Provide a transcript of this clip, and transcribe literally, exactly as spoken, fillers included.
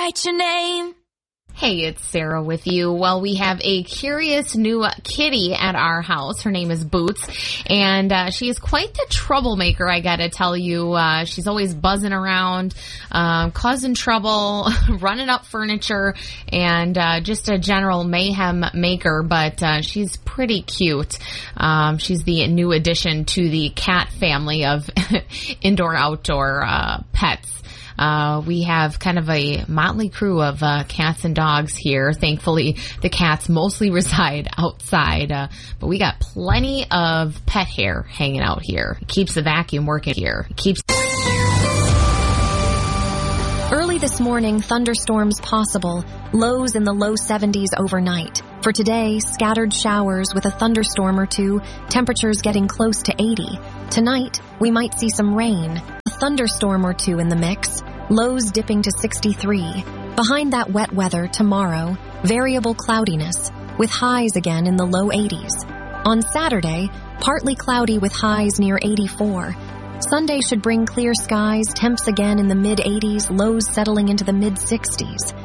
write your name. Hey, it's Sarah with you. Well, we have a curious new kitty at our house. Her name is Boots, and uh, she is quite the troublemaker, I gotta tell you. Uh, she's always buzzing around, um, causing trouble, running up furniture, and uh, just a general mayhem maker, but uh, she's pretty cute. Um, she's the new addition to the cat family of indoor-outdoor uh, pets. Uh, we have kind of a motley crew of uh, cats and dogs here. Thankfully, the cats mostly reside outside, uh, but we got plenty of pet hair hanging out here. It keeps the vacuum working here. It keeps... Early this morning, thunderstorms possible. Lows in the low seventies overnight. For today, scattered showers with a thunderstorm or two, temperatures getting close to eighty. Tonight, we might see some rain. A thunderstorm or two in the mix. Lows dipping to sixty-three. Behind that wet weather, tomorrow, variable cloudiness, with highs again in the low eighties. On Saturday, partly cloudy with highs near eighty-four. Sunday should bring clear skies, temps again in the mid-eighties, lows settling into the mid-sixties.